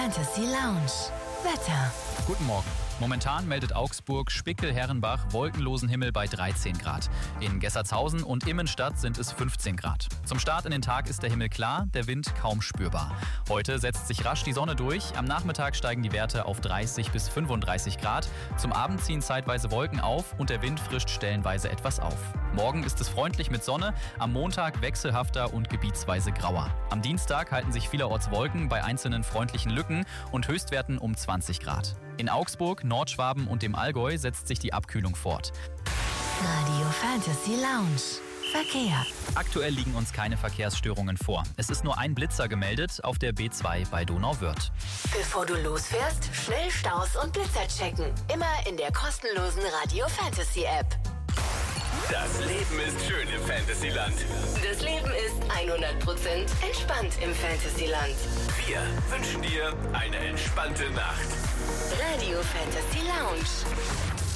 Fantasy Lounge. Wetter. Guten Morgen. Momentan meldet Augsburg Spickel-Herrenbach wolkenlosen Himmel bei 13 Grad. In Gessertshausen und Immenstadt sind es 15 Grad. Zum Start in den Tag ist der Himmel klar, der Wind kaum spürbar. Heute setzt sich rasch die Sonne durch. Am Nachmittag steigen die Werte auf 30 bis 35 Grad. Zum Abend ziehen zeitweise Wolken auf und der Wind frischt stellenweise etwas auf. Morgen ist es freundlich mit Sonne, am Montag wechselhafter und gebietsweise grauer. Am Dienstag halten sich vielerorts Wolken bei einzelnen freundlichen Lücken und Höchstwerten um 20 Grad. In Augsburg, Nordschwaben und dem Allgäu setzt sich die Abkühlung fort. Radio Fantasy Lounge. Verkehr. Aktuell liegen uns keine Verkehrsstörungen vor. Es ist nur ein Blitzer gemeldet auf der B2 bei Donauwörth. Bevor du losfährst, schnell Staus und Blitzer checken. Immer in der kostenlosen Radio Fantasy App. Das Leben ist schön im Fantasyland. Das Leben ist 100% entspannt im Fantasyland. Wir wünschen dir eine entspannte Nacht. Radio Fantasy Lounge.